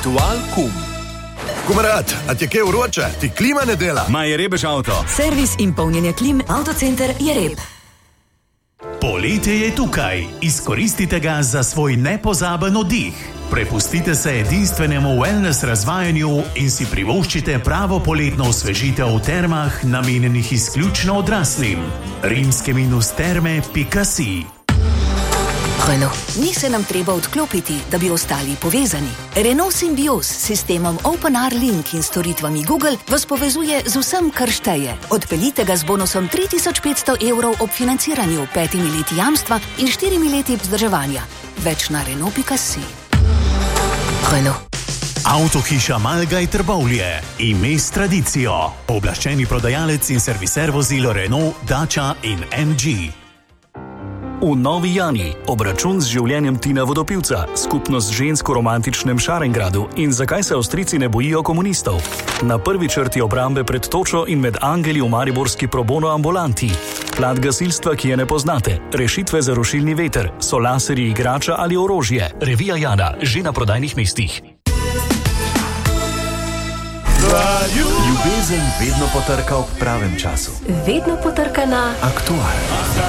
Aktual kum. Kumarat, a ti je kaj vroče? Ti klima ne dela? Ma je rebež avto. Servis in polnjenje klim Avtocenter Jereb. Poletje je tukaj. Izkoristite ga za svoj nepozaben oddih. Prepustite se edinstvenemu wellness razvajanju in si privoščite pravo poletno osvežitev v termah, namenjenih izključno odraslim. rimske-terme.si. Renault, ni se nam treba odklopiti, da bi ostali povezani. Renault Symbioz s sistemom OpenR Link in storitvami Google vas povezuje z vsem, kar šteje. Odpeljite ga z bonusom 3500 evrov ob financiranju, 5 leti jamstva in 4 leti vzdrževanja. Več na Renault.si. Renault. Avtohiša Malgaj Trbovlje. Ime s tradicijo. Oblaščeni prodajalec in serviser vozil Renault, Dacia in MG. V Novi Jani obračun z življenjem Tina Vodopivca, skupnost žensk v romantičnem Šarengradu in zakaj se Avstrijci ne bojijo komunistov. Na prvi črti obrambe pred točo in med angeli v mariborski pro bono ambulanti. Plat gasilstva, ki je ne poznate, rešitve za rušilni veter, so laserji, igrača ali orožje. Revija Jana, že na prodajnih mestih. Ljubezen vedno potrka ob pravem času. Vedno potrka na Aktual.